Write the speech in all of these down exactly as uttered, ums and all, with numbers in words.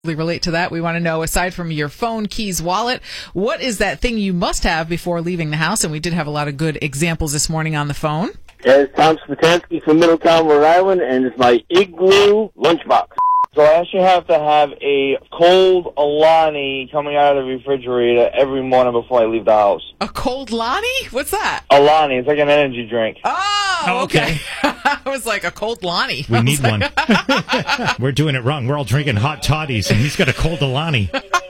relate to that. We want to know, aside from your phone, keys, wallet, what is that thing you must have before leaving the house? And we did have a lot of good examples this morning on the phone. Yeah, it's Tom Smetansky from Middletown, Rhode Island, and it's my Igloo lunchbox. So I actually have to have a cold Alani coming out of the refrigerator every morning before I leave the house. A cold Lonnie? What's that? Alani, it's like an energy drink. Oh, Oh, okay. okay. I was like, a cold Lonnie. We need one. We're doing it wrong. We're all drinking hot toddies, and he's got a cold Alani.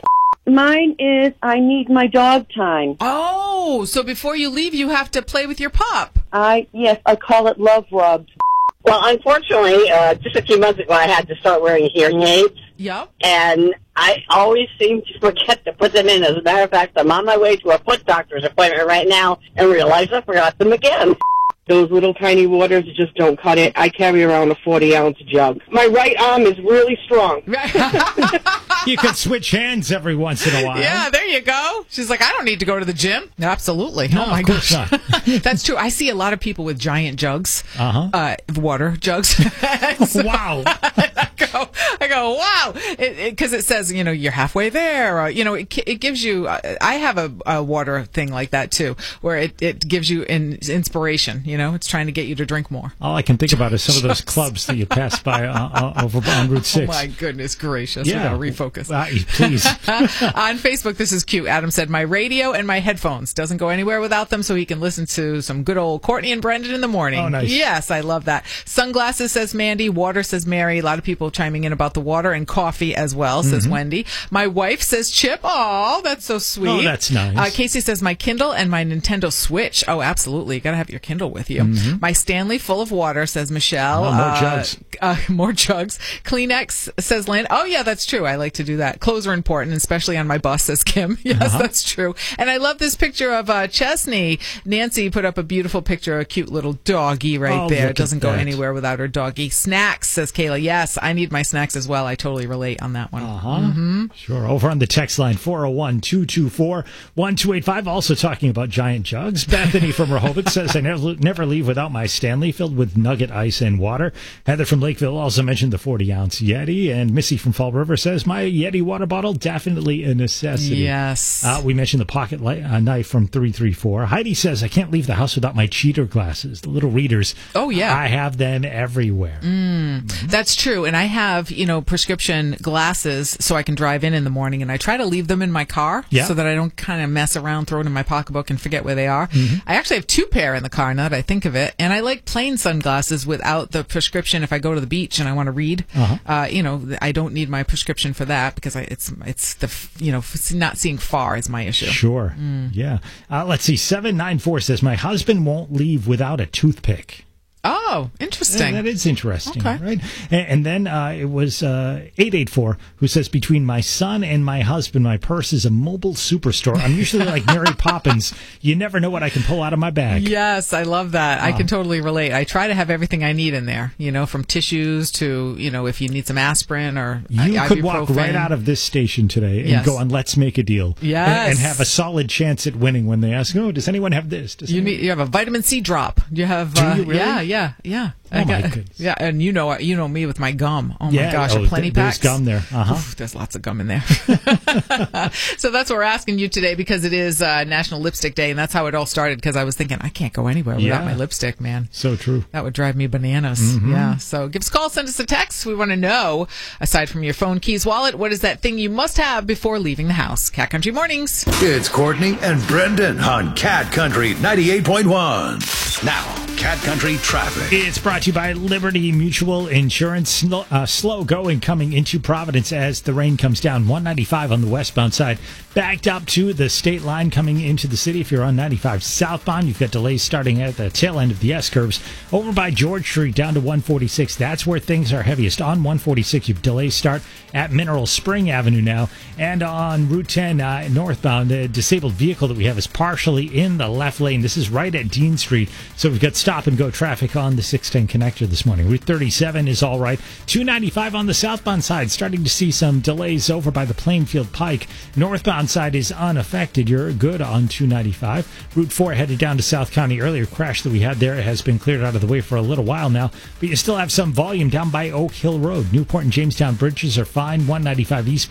Mine is I need my dog time. Oh, so before you leave, you have to play with your pup. I yes, I call it love rubs. Well, unfortunately, uh, just a few months ago, I had to start wearing hearing aids, Yep. and I always seem to forget to put them in. As a matter of fact, I'm on my way to a foot doctor's appointment right now and realize I forgot them again. Those little tiny waters just don't cut it. I carry around a forty ounce jug. My right arm is really strong. You can switch hands every once in a while. Yeah, there you go. She's like, I don't need to go to the gym. Absolutely. No, oh, my of course gosh. not. That's true. I see a lot of people with giant jugs, Uh-huh. uh, water jugs. So Wow. I go, I go, wow. Because it, it, it says, you know, you're halfway there. Or, you know, it, it gives you, uh, I have a, a water thing like that, too, where it, it gives you in, inspiration. You know, it's trying to get you to drink more. All I can think about is some of those Jugs. clubs that you pass by uh, uh, over on Route six. Oh, my goodness gracious. Yeah. We got to refocus. Uh, please. On Facebook, this is cute. Adam said, my radio and my headphones. Doesn't go anywhere without them, so he can listen to some good old Courtney and Brendan in the morning. Oh, nice. Yes, I love that. Sunglasses, says Mandy. Water, says Mary. A lot of people chiming in about the water, and coffee as well, says Mm-hmm. Wendy. My wife, says Chip. Oh, that's so sweet. Oh, that's nice. Uh, Casey says, my Kindle and my Nintendo Switch. Oh, absolutely. You got to have your Kindle with you. Mm-hmm. My Stanley full of water, says Michelle. Oh, more Uh, jugs. Uh, more jugs. Kleenex, says Lynn. Oh, yeah, that's true. I like to do that. Clothes are important, especially on my bus, says Kim. Yes, Uh-huh. that's true. And I love this picture of uh, Chesney. Nancy put up a beautiful picture, a cute little doggy right Oh, there. look It doesn't at go that. anywhere without her doggy. Snacks, says Kayla. Yes, I need my snacks as well. I totally relate on that one. Uh-huh. Mm-hmm. Sure. Over on the text line, four oh one, two two four, one two eight five, also talking about giant jugs. Bethany from Rehoboth says, I never, never leave without my Stanley filled with nugget ice and water. Heather from Lakeville also mentioned the forty ounce Yeti. And Missy from Fall River says, my Yeti water bottle, definitely a necessity. Yes. Uh, we mentioned the pocket li- uh, knife from three three four. Heidi says, I can't leave the house without my cheater glasses, the little readers. Oh, yeah. I have them everywhere. That's true. And I have, you know, prescription glasses so I can drive in in the morning, and I try to leave them in my car Yeah. so that I don't kind of mess around, throw it in my pocketbook and forget where they are. Mm-hmm. I actually have two pair in the car now that I think of it, and I like plain sunglasses without the prescription if I go to the beach and I want to read. Uh-huh. Uh, you know, I don't need my prescription for that because I, it's it's the, f- you know, f- not seeing far is my issue. Sure. Yeah. Uh, let's see. seven nine four says, my husband won't leave without a toothpick. Oh, interesting. Yeah, that is interesting, Okay. right? And, and then uh, it was uh, eight eight four who says, between my son and my husband, my purse is a mobile superstore. I'm usually like Mary Poppins. You never know what I can pull out of my bag. Yes, I love that. I can totally relate. I try to have everything I need in there, you know, from tissues to, you know, if you need some aspirin or You i- could walk ibuprofen. right out of this station today and Yes. go on Let's Make a Deal. Yes. And, and have a solid chance at winning when they ask, oh, does anyone have this? Does You anyone-" need, you have a vitamin C drop. You have, Do uh, you really? yeah, yeah, yeah. Oh, I my got- goodness. Yeah, and you know, you know me with my gum. Oh Yeah, my gosh, oh, a plenty th- there's packs. gum there. Uh-huh. Oof, there's lots of gum in there. So that's what we're asking you today because it is uh, National Lipstick Day, and that's how it all started. Because I was thinking, I can't go anywhere without Yeah. my lipstick, man. So true. That would drive me bananas. Mm-hmm. Yeah. So give us a call, send us a text. We want to know, aside from your phone, keys, wallet, what is that thing you must have before leaving the house? Cat Country Mornings. It's Courtney and Brendan on Cat Country ninety-eight point one. Now, Cat Country traffic. It's brought to you by Liberty Mutual Insurance. Slow, uh, slow going coming into Providence as the rain comes down. one ninety-five on the westbound side. Backed up to the state line coming into the city. If you're on ninety-five southbound, you've got delays starting at the tail end of the S-curves. Over by George Street down to one forty-six. That's where things are heaviest. On one forty-six, you've delays start at Mineral Spring Avenue now. And on Route ten uh, northbound, the disabled vehicle that we have is partially in the left lane. This is right at Dean Street. So we've got stop stop-and-go traffic on the six ten connector this morning. Route thirty-seven is all right. two ninety-five on the southbound side, starting to see some delays over by the Plainfield Pike. Northbound side is unaffected. You're good on two ninety-five. Route four headed down to South County. Earlier crash that we had there has been cleared out of the way for a little while now, but you still have some volume down by Oak Hill Road. Newport and Jamestown bridges are fine. one ninety-five east